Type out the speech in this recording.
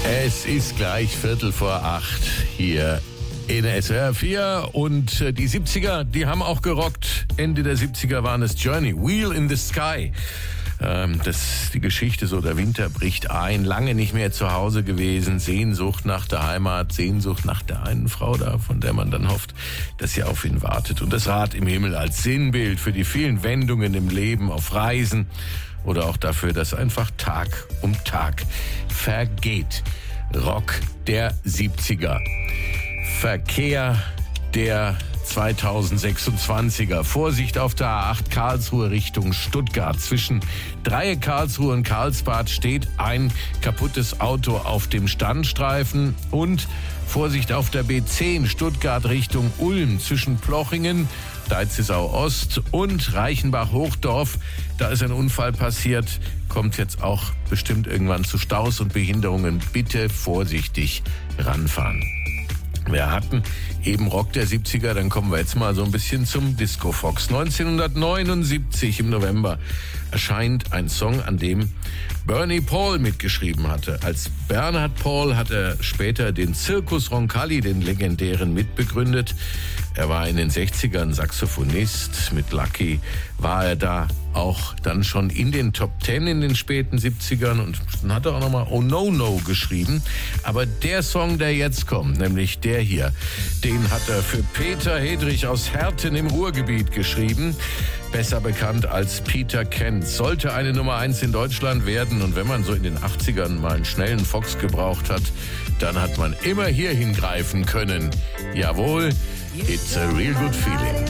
Es ist gleich 7:45 hier in SWR 4 und die 70er, die haben auch gerockt. Ende der 70er waren es Journey, Wheel in the Sky. Das die Geschichte so, der Winter bricht ein, lange nicht mehr zu Hause gewesen, Sehnsucht nach der Heimat, Sehnsucht nach der einen Frau da, von der man dann hofft, dass sie auf ihn wartet. Und das Rad im Himmel als Sinnbild für die vielen Wendungen im Leben, auf Reisen oder auch dafür, dass einfach Tag um Tag vergeht. Rock der 70er. Verkehr der 2026er. Vorsicht auf der A8 Karlsruhe Richtung Stuttgart. Zwischen Dreieck Karlsruhe und Karlsbad steht ein kaputtes Auto auf dem Standstreifen. Und Vorsicht auf der B10 Stuttgart Richtung Ulm zwischen Plochingen, Deizisau Ost und Reichenbach-Hochdorf. Da ist ein Unfall passiert. Kommt jetzt auch bestimmt irgendwann zu Staus und Behinderungen. Bitte vorsichtig ranfahren. Wir hatten eben Rock der 70er, dann kommen wir jetzt mal so ein bisschen zum Disco Fox. 1979 im November erscheint ein Song, an dem Bernie Paul mitgeschrieben hatte. Als Bernhard Paul hat er später den Circus Roncalli, den legendären, mitbegründet. Er war in den 60ern Saxophonist. Mit Lucky war er da auch dann schon in den Top 10 in den späten 70ern und dann hat er auch nochmal Oh No No geschrieben. Aber der Song, der jetzt kommt, nämlich der hier, den hat er für Peter Hedrich aus Herten im Ruhrgebiet geschrieben. Besser bekannt als Peter Kent. Sollte eine Nummer 1 in Deutschland werden und wenn man so in den 80ern mal einen schnellen Fox gebraucht hat, dann hat man immer hier hingreifen können. Jawohl, it's a real good feeling.